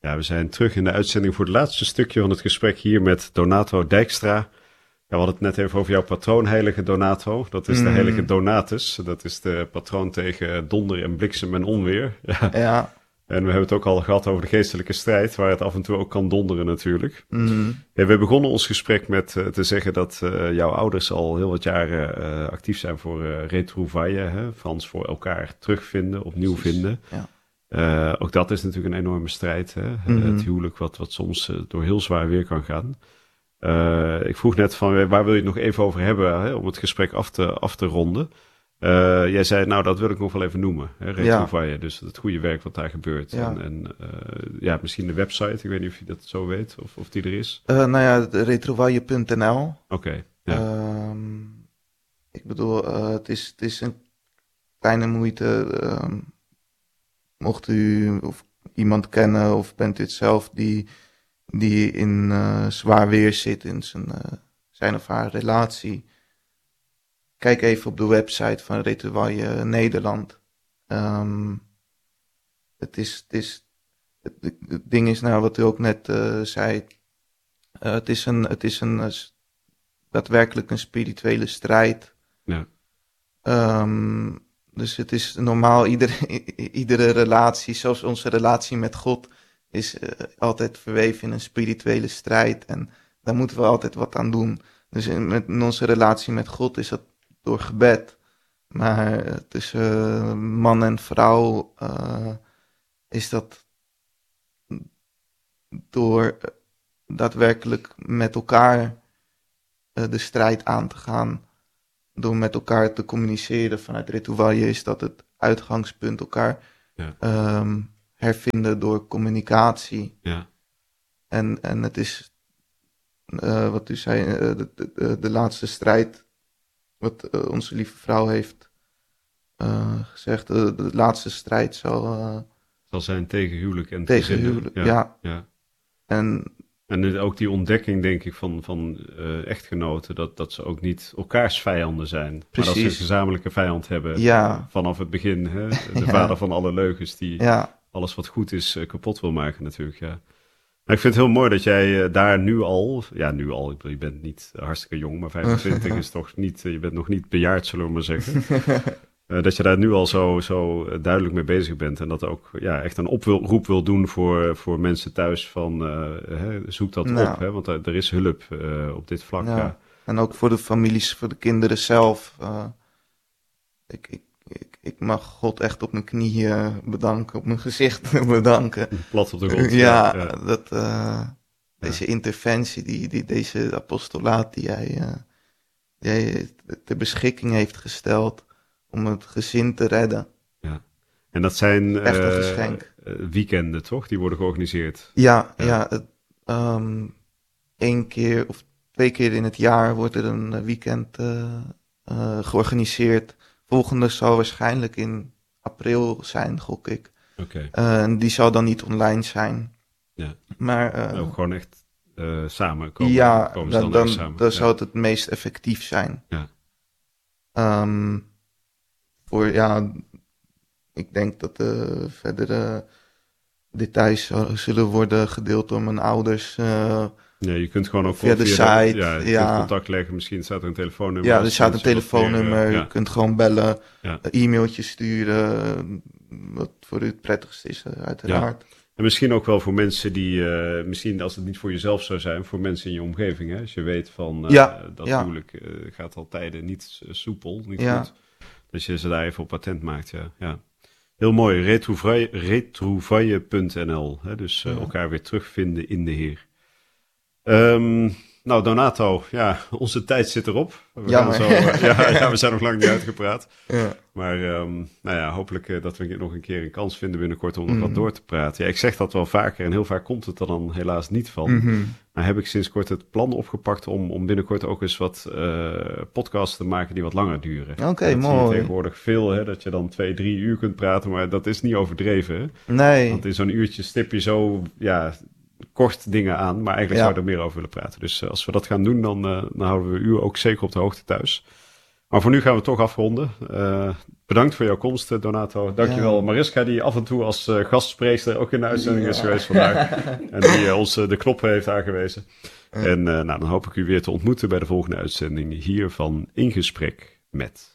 Ja, we zijn terug in de uitzending voor het laatste stukje van het gesprek hier met Donato Dijkstra. Ja, we hadden het net even over jouw patroon, heilige Donato. Dat is de heilige Donatus. Dat is de patroon tegen donder en bliksem en onweer. Ja. En we hebben het ook al gehad over de geestelijke strijd, waar het af en toe ook kan donderen natuurlijk. Ja, we begonnen ons gesprek met te zeggen dat jouw ouders al heel wat jaren actief zijn voor retrouvailles, Frans voor elkaar terugvinden, opnieuw vinden. Ja. Ook dat is natuurlijk een enorme strijd. Hè? Het huwelijk wat soms door heel zwaar weer kan gaan. Ik vroeg net van waar wil je het nog even over hebben, hè, om het gesprek af te ronden. Jij zei, nou dat wil ik nog wel even noemen. Retrouvailles, dus het goede werk wat daar gebeurt. Ja. En misschien de website, ik weet niet of je dat zo weet of die er is. Retrouvailles.nl. Oké. Ja. Ik bedoel, het is een kleine moeite. Mocht u of iemand kennen of bent u het zelf die in zwaar weer zit in zijn of haar relatie. Kijk even op de website van Retrouvailles Nederland. Het ding is nou wat u ook net zei. Het is daadwerkelijk een spirituele strijd. Ja. Dus het is normaal, iedere relatie, zelfs onze relatie met God, is altijd verweven in een spirituele strijd. En daar moeten we altijd wat aan doen. Dus in onze relatie met God is dat door gebed. Maar tussen man en vrouw is dat door daadwerkelijk met elkaar de strijd aan te gaan. Door met elkaar te communiceren vanuit Retrouvailles is dat het uitgangspunt elkaar hervinden door communicatie. Ja. En het is, wat u zei, de laatste strijd, wat onze lieve vrouw heeft gezegd, de laatste strijd zal zijn tegen huwelijk en tegen huwelijk, ja. En ook die ontdekking, denk ik, van echtgenoten, dat ze ook niet elkaars vijanden zijn. Precies. Maar dat ze een gezamenlijke vijand hebben vanaf het begin. Hè? De vader van alle leugens die alles wat goed is kapot wil maken natuurlijk, ja. Maar ik vind het heel mooi dat jij daar nu al, ik bedoel, je bent niet hartstikke jong, maar 25 is toch niet, je bent nog niet bejaard, zullen we maar zeggen. Dat je daar nu al zo duidelijk mee bezig bent. En dat ook echt een oproep wil doen voor mensen thuis van zoek dat op. Hè? Want er is hulp op dit vlak. Ja. Ja. En ook voor de families, voor de kinderen zelf. Ik mag God echt op mijn knieën bedanken, op mijn gezicht bedanken. Plat op de grond. Deze interventie, deze apostolaat die hij ter beschikking heeft gesteld om het gezin te redden. Ja. En dat zijn echt een geschenk. Weekenden, toch? Die worden georganiseerd. Ja. 1 keer of 2 keer in het jaar wordt er een weekend georganiseerd. Volgende zal waarschijnlijk in april zijn, gok ik. Okay. En die zal dan niet online zijn. Ja. Maar ook gewoon echt samen komen. Ja, dan samen. Dan zou het meest effectief zijn. Ja. Ik denk dat verdere details zullen worden gedeeld door mijn ouders. Je kunt gewoon ook via de site. Je kunt contact leggen. Misschien staat er een telefoonnummer. Ja, er staat een telefoonnummer. Je kunt gewoon bellen, e-mailtjes sturen. Wat voor u het prettigste is, uiteraard. Ja. En misschien ook wel voor mensen die, misschien als het niet voor jezelf zou zijn, voor mensen in je omgeving. Hè? Als je weet van dat huwelijk gaat al tijden niet soepel, niet goed. Dat je ze daar even op attent maakt, ja. Heel mooi, retrouvailles.nl. Dus elkaar weer terugvinden in de Heer. Nou, Donato, onze tijd zit erop. We zijn nog lang niet uitgepraat. Ja. Maar hopelijk dat we nog een keer een kans vinden binnenkort om nog wat door te praten. Ja, ik zeg dat wel vaker en heel vaak komt het er dan helaas niet van. Maar heb ik sinds kort het plan opgepakt om binnenkort ook eens wat podcasts te maken die wat langer duren. Oké, mooi. Zie je tegenwoordig veel, hè, dat je dan 2-3 uur kunt praten, maar dat is niet overdreven. Hè? Nee. Want in zo'n uurtje stip je zo, kort dingen aan, maar eigenlijk zou je er meer over willen praten. Dus als we dat gaan doen, dan houden we u ook zeker op de hoogte thuis. Maar voor nu gaan we toch afronden. Bedankt voor jouw komst, Donato. Dankjewel Mariska, die af en toe als gastspreekster ook in de uitzending is geweest vandaag. En die ons de knoppen heeft aangewezen. En dan hoop ik u weer te ontmoeten bij de volgende uitzending hier van In Gesprek met...